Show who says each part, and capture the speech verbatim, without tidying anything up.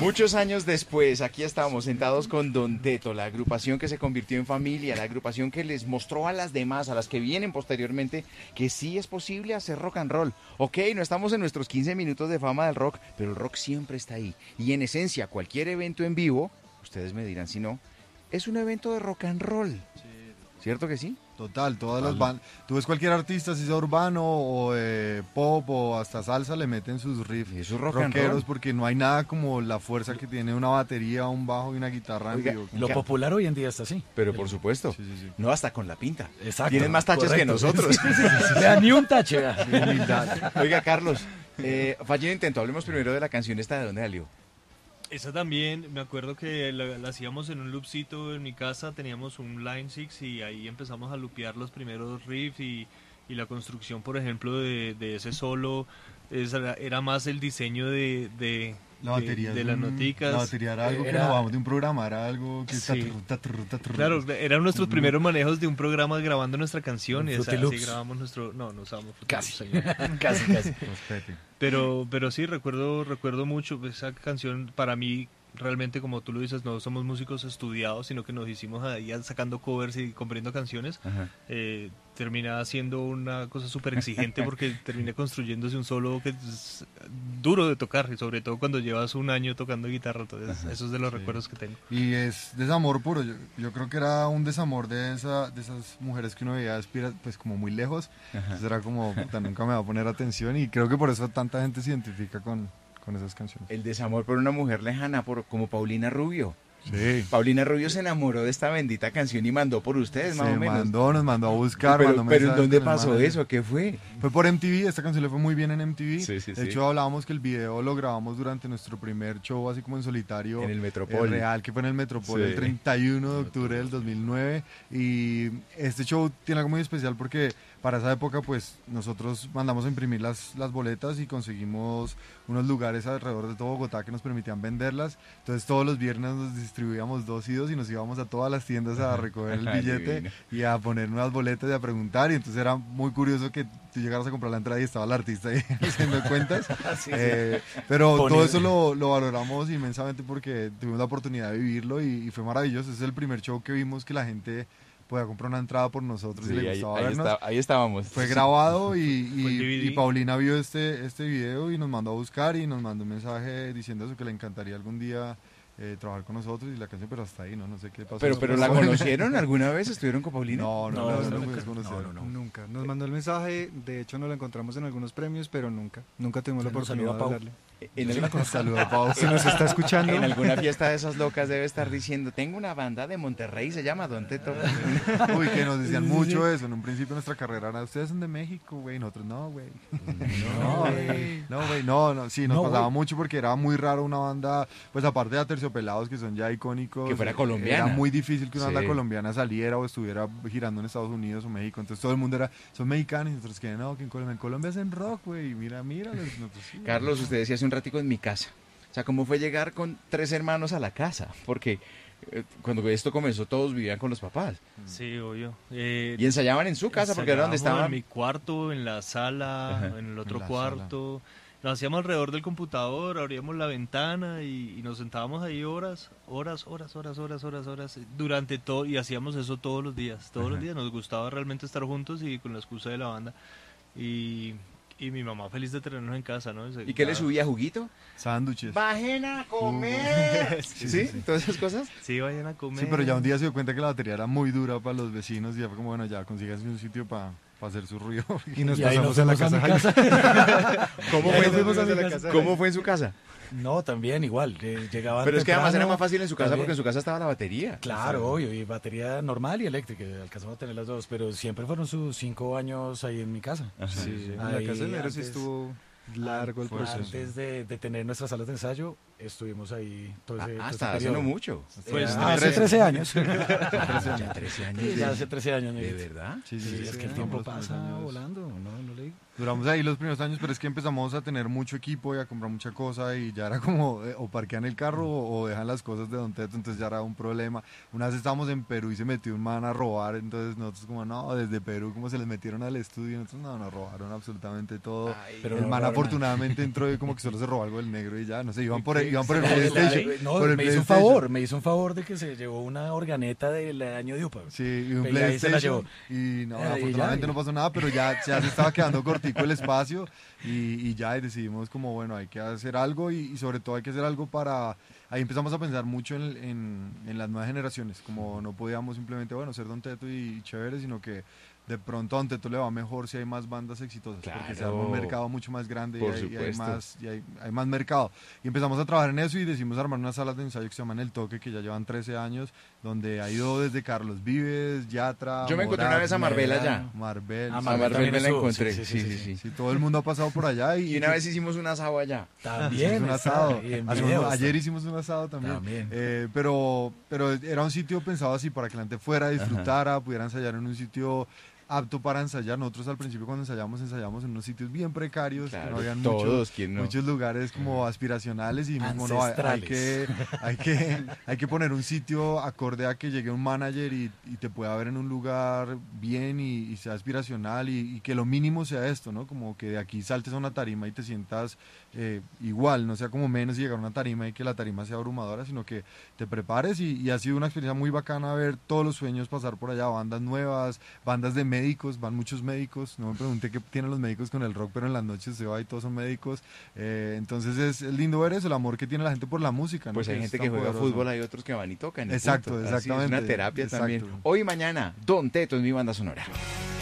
Speaker 1: Muchos años después, aquí estamos sentados con Don Teto, la agrupación que se convirtió en familia, la agrupación que les mostró a las demás, a las que vienen posteriormente, que sí es posible hacer rock and roll. Ok, no estamos en nuestros quince minutos de fama del rock, pero el rock siempre está ahí. Y en esencia, cualquier evento en vivo, ustedes me dirán si no, es un evento de rock and roll. Sí. ¿Cierto que sí?
Speaker 2: Total, todas Total. las bandas. Tú ves cualquier artista, si sea urbano o eh, pop o hasta salsa, le meten sus riffs
Speaker 1: y esos rock
Speaker 2: rockeros porque no hay nada como la fuerza que tiene una batería, un bajo y una guitarra.
Speaker 3: Oiga, en vivo. Lo popular hoy en día está así.
Speaker 1: Pero por supuesto, sí, sí, sí. No hasta con la pinta.
Speaker 3: Exacto.
Speaker 1: Tienen más taches correcto. Que nosotros.
Speaker 3: Vea, ni un tache.
Speaker 1: Oiga, Carlos, eh, fallido intento. Hablemos primero de la canción esta, ¿de dónde salió?
Speaker 4: Esa también, me acuerdo que la, la hacíamos en un loopcito en mi casa, teníamos un Line six y ahí empezamos a loopear los primeros riffs y, y la construcción, por ejemplo, de, de ese solo, esa, era más el diseño de, de,
Speaker 2: la batería
Speaker 4: de, de las noticas.
Speaker 2: La batería era algo era, que nos vamos de un programa, era algo que...
Speaker 4: Sí.
Speaker 2: Tatrru, tatrru, tatrru.
Speaker 4: Claro, eran nuestros primeros manejos de un programa grabando nuestra canción.
Speaker 3: Un
Speaker 4: y esa, así grabamos nuestro... No, no usábamos
Speaker 3: casi. casi, casi.
Speaker 4: Pero, pero sí, recuerdo, recuerdo mucho esa canción. Para mí, realmente, como tú lo dices, no somos músicos estudiados, sino que nos hicimos ahí sacando covers y componiendo canciones. Eh, termina siendo una cosa súper exigente porque terminé construyéndose un solo que es duro de tocar, y sobre todo cuando llevas un año tocando guitarra. Entonces, Ajá, eso es de los sí. recuerdos que tengo.
Speaker 2: Y es desamor puro. Yo, yo creo que era un desamor de, esa, de esas mujeres que uno veía aspira, pues como muy lejos. Ajá. Entonces era como, puta, nunca me va a poner atención, y creo que por eso tanta gente se identifica con, con esas canciones.
Speaker 1: El desamor por una mujer lejana, por, como Paulina Rubio.
Speaker 2: Sí.
Speaker 1: Paulina Rubio se enamoró de esta bendita canción y mandó por ustedes,
Speaker 2: se
Speaker 1: más o menos.
Speaker 2: mandó, nos mandó a buscar.
Speaker 1: Pero,
Speaker 2: mandó
Speaker 1: pero ¿dónde pasó eso? ¿Qué fue?
Speaker 2: Fue por M T V, esta canción le fue muy bien en M T V.
Speaker 1: Sí, sí,
Speaker 2: de
Speaker 1: sí.
Speaker 2: hecho, hablábamos que el video lo grabamos durante nuestro primer show, así como en solitario.
Speaker 1: En el Metropol.
Speaker 2: Eh, real, que fue en el Metropol, sí. el treinta y uno de octubre del dos mil nueve. Y este show tiene algo muy especial porque para esa época, pues, nosotros mandamos a imprimir las, las boletas y conseguimos unos lugares alrededor de todo Bogotá que nos permitían venderlas. Entonces, todos los viernes nos distribuíamos dos y dos y nos íbamos a todas las tiendas a recoger el billete y a poner unas boletas y a preguntar. Y entonces era muy curioso que tú llegaras a comprar la entrada y estaba el artista ahí haciendo cuentas. sí, eh, sí. Pero Poner. todo eso lo, lo valoramos inmensamente porque tuvimos la oportunidad de vivirlo y, y fue maravilloso. Es el primer show que vimos que la gente podía comprar una entrada por nosotros, sí, y le gustaba
Speaker 1: ahí, ahí
Speaker 2: vernos.
Speaker 1: Está, ahí estábamos.
Speaker 2: Fue grabado y, y, y Paulina vio este, este video y nos mandó a buscar y nos mandó un mensaje diciendo eso, que le encantaría algún día eh, trabajar con nosotros y la canción, pero hasta ahí, ¿no? No sé qué pasó.
Speaker 1: Pero, pero ¿la conocieron alguna vez? ¿Estuvieron con Paulina?
Speaker 2: No, no,
Speaker 5: no,
Speaker 2: no,
Speaker 5: no,
Speaker 2: no,
Speaker 5: nunca,
Speaker 2: no,
Speaker 5: no, no, nunca. Nos mandó el mensaje, de hecho nos lo encontramos en algunos premios, pero nunca, nunca tuvimos la oportunidad de hablarle.
Speaker 1: En el,
Speaker 2: saludo a Pau.
Speaker 5: Si nos está escuchando.
Speaker 1: En alguna fiesta de esas locas debe estar diciendo, tengo una banda de Monterrey, se llama Don Teto.
Speaker 2: Uy, que nos decían mucho eso. En un principio nuestra carrera era, ustedes son de México, güey. Nosotros, no, güey. No, güey. No, güey, no, no. Sí, nos no, pasaba wey. mucho porque era muy raro una banda, pues aparte de Aterciopelados, que son ya icónicos.
Speaker 1: Que fuera colombiana.
Speaker 2: Era muy difícil que una banda sí. colombiana saliera o estuviera girando en Estados Unidos o México. Entonces todo el mundo era, son mexicanos. Y nosotros, que no, que en Colombia, en Colombia hacen rock, güey. Mira, mira. Nosotros, sí,
Speaker 1: Carlos, usted decía hace un ratico en mi casa. O sea, ¿cómo fue llegar con tres hermanos a la casa? Porque eh, cuando esto comenzó todos vivían con los papás.
Speaker 4: Sí, obvio. Eh,
Speaker 1: y ensayaban en su casa porque era donde estaban.
Speaker 4: En mi cuarto, en la sala, Ajá. en el otro en cuarto. Sala. Lo hacíamos alrededor del computador, abríamos la ventana y, y nos sentábamos ahí horas, horas, horas, horas, horas, horas, horas, durante todo, y hacíamos eso todos los días. Todos Ajá. los días nos gustaba realmente estar juntos y con la excusa de la banda. Y... Y mi mamá feliz de tenernos en casa, ¿no?
Speaker 1: ¿Y qué le subía, juguito?
Speaker 2: Sándwiches.
Speaker 1: ¡Bajen a comer! ¿Sí? ¿Sí? ¿Sí? ¿Todas esas cosas?
Speaker 4: Sí, vayan a comer.
Speaker 2: Sí, pero ya un día se dio cuenta que la batería era muy dura para los vecinos y ya fue como, bueno, ya consíganse un sitio para pa hacer su ruido.
Speaker 5: Y nos
Speaker 3: y
Speaker 5: pasamos a la casa.
Speaker 3: casa.
Speaker 1: ¿Cómo, fue, fuimos a la casa. ¿Cómo fue en su casa?
Speaker 3: No, también igual, eh, llegaban
Speaker 1: Pero es que
Speaker 3: temprano,
Speaker 1: además era más fácil en su casa
Speaker 3: también.
Speaker 1: porque en su casa estaba la batería.
Speaker 3: Claro, obvio, y batería normal y eléctrica, alcanzamos a tener las dos, pero siempre fueron sus cinco años ahí en mi casa.
Speaker 5: Ajá. Sí, sí. En la casa de Nero sí estuvo largo el proceso.
Speaker 3: Antes de, de tener nuestras salas de ensayo, estuvimos ahí todo ese,
Speaker 1: ah,
Speaker 3: todo
Speaker 1: hasta
Speaker 3: ese
Speaker 1: hace no mucho.
Speaker 3: Pues, ah, hace trece años.
Speaker 1: Ya trece años.
Speaker 3: Sí, ya hace trece años.
Speaker 1: ¿De verdad?
Speaker 3: Sí, sí, sí, es
Speaker 2: sí,
Speaker 3: que el
Speaker 2: no,
Speaker 3: tiempo pasa volando, no, no le digo.
Speaker 2: Duramos ahí los primeros años, pero es que empezamos a tener mucho equipo y a comprar mucha cosa y ya era como, eh, o parquean el carro o, o dejan las cosas de Don Teto, entonces ya era un problema. Una vez estábamos en Perú y se metió un man a robar, entonces nosotros como, no, desde Perú, como se les metieron al estudio, nosotros no, nos robaron absolutamente todo.
Speaker 3: Ay, pero
Speaker 2: el man
Speaker 3: no
Speaker 2: afortunadamente entró y como que solo se robó algo del negro y ya, no sé, iban por el, iban por el
Speaker 3: No,
Speaker 2: PlayStation.
Speaker 3: no,
Speaker 2: por el
Speaker 3: me hizo un
Speaker 2: PlayStation.
Speaker 3: favor, me hizo un favor de que se llevó una organeta del año de UPA.
Speaker 2: Sí, y un
Speaker 3: Y ahí se la
Speaker 2: PlayStation.
Speaker 3: llevó.
Speaker 2: Y no,
Speaker 3: Ah, y
Speaker 2: afortunadamente
Speaker 3: ya,
Speaker 2: no pasó nada, pero ya, ya se estaba quedando cortico el espacio y, y ya y decidimos como, bueno, hay que hacer algo y, y sobre todo hay que hacer algo para... Ahí empezamos a pensar mucho en, en, en las nuevas generaciones, como no podíamos simplemente, bueno, ser Don Teto y chévere, sino que de pronto a Don Teto le va mejor si hay más bandas exitosas,
Speaker 1: Claro.
Speaker 2: porque se arma un mercado mucho más grande y,
Speaker 1: Por
Speaker 2: hay, y hay
Speaker 1: supuesto.
Speaker 2: más, y hay, hay más mercado. Y empezamos a trabajar en eso y decidimos armar unas salas de ensayo que se llaman El Toque, que ya llevan trece años, donde ha ido desde Carlos Vives, Yatra,
Speaker 1: Yo me encontré una vez a
Speaker 2: Morat,
Speaker 1: Marbella allá.
Speaker 2: Marbel,
Speaker 3: A
Speaker 1: A
Speaker 3: Marbella
Speaker 1: Marbella
Speaker 3: también
Speaker 1: me la
Speaker 3: estuvo,
Speaker 1: encontré.
Speaker 3: sí,
Speaker 1: Sí,
Speaker 3: sí,
Speaker 1: sí,
Speaker 3: sí,
Speaker 1: sí.
Speaker 2: sí, todo el mundo ha pasado por allá y,
Speaker 1: Y una vez hicimos un asado allá.
Speaker 3: También.
Speaker 2: un
Speaker 3: está,
Speaker 2: asado.
Speaker 3: y en
Speaker 2: Hace un-
Speaker 3: video está.
Speaker 2: ayer hicimos un asado también.
Speaker 3: También.
Speaker 2: Eh, pero, pero era un sitio pensado así para que la gente fuera, disfrutara, pudiera ensayar en un sitio apto para ensayar. Nosotros al principio cuando ensayamos, ensayamos en unos sitios bien precarios, que
Speaker 1: Claro,
Speaker 2: no habían
Speaker 1: todos,
Speaker 2: muchos,
Speaker 1: ¿quién no?
Speaker 2: muchos lugares como aspiracionales y dijimos, como, no, hay, hay que, hay, que, hay que poner un sitio acorde a que llegue un manager y, y te pueda ver en un lugar bien y, y sea aspiracional y, y que lo mínimo sea esto, ¿no? Como que de aquí saltes a una tarima y te sientas eh, igual, no sea como menos y llegar a una tarima y que la tarima sea abrumadora, sino que te prepares y, y ha sido una experiencia muy bacana ver todos los sueños pasar por allá, bandas nuevas, bandas de médicos, van muchos médicos, no me pregunté qué tienen los médicos con el rock, pero en las noches se va y todos son médicos, eh, entonces es, es lindo ver eso, el amor que tiene la gente por la música, ¿no?
Speaker 1: Pues hay
Speaker 2: es
Speaker 1: gente
Speaker 2: tan
Speaker 1: que juega
Speaker 2: poderoso.
Speaker 1: fútbol, hay otros que van y tocan. y
Speaker 2: Exacto,
Speaker 1: punto. Así es,
Speaker 2: exactamente,
Speaker 1: una terapia
Speaker 2: exacto.
Speaker 1: también. Hoy y mañana, Don Teto es mi banda sonora.